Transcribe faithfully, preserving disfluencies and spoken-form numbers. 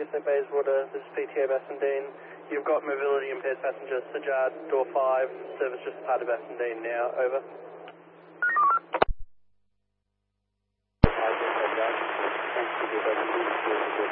Saint Bayswater, this is P T A Bassendean. You've got mobility impaired passenger Sajad, door five, service just part of Bassendean now, over.